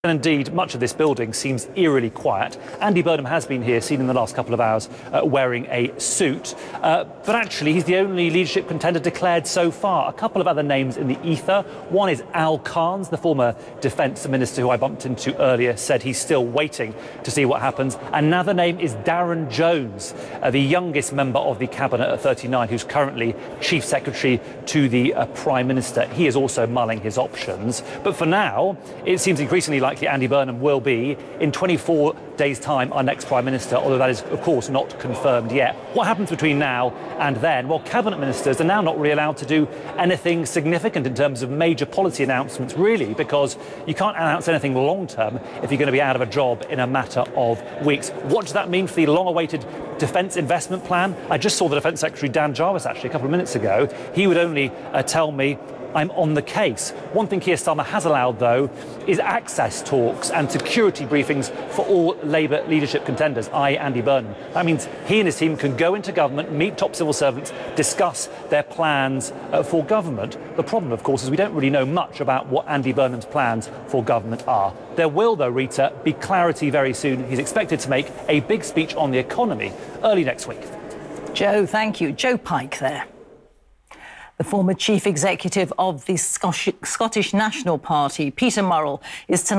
And indeed, much of this building seems eerily quiet. Andy Burnham has been here, seen in the last couple of hours, wearing a suit. But actually, he's the only leadership contender declared so far. A couple of other names in the ether. One is Al Carnes, the former defence minister who I bumped into earlier, said he's still waiting to see what happens. Another name is Darren Jones, the youngest member of the cabinet at 39, who's currently chief secretary to the Prime Minister. He is also mulling his options. But for now, it seems increasingly likely Andy Burnham will be, in 24 days' time, our next Prime Minister, although that is, of course, not confirmed yet. What happens between now and then? Well, cabinet ministers are now not really allowed to do anything significant in terms of major policy announcements, really, because you can't announce anything long-term if you're going to be out of a job in a matter of weeks. What does that mean for the long-awaited defence investment plan? I just saw the Defence Secretary Dan Jarvis, actually, a couple of minutes ago. He would only tell me, I'm on the case. One thing Keir Starmer has allowed, though, is access talks and security briefings for all Labour leadership contenders, i.e. Andy Burnham. That means he and his team can go into government, meet top civil servants, discuss their plans for government. The problem, of course, is we don't really know much about what Andy Burnham's plans for government are. There will, though, Rita, be clarity very soon. He's expected to make a big speech on the economy early next week. Joe, thank you. Joe Pike there. The former chief executive of the Scottish National Party, Peter Murrell, is tonight